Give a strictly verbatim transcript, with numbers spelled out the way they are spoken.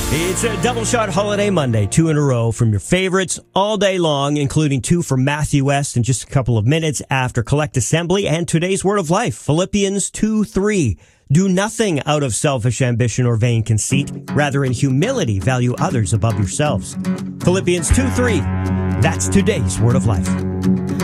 It's a double shot holiday Monday, two in a row from your favorites all day long, including two from Matthew West in just a couple of minutes after Collect Assembly and today's Word of Life, Philippians two three. Do nothing out of selfish ambition or vain conceit. Rather, in humility, value others above yourselves. Philippians two three. That's today's Word of Life.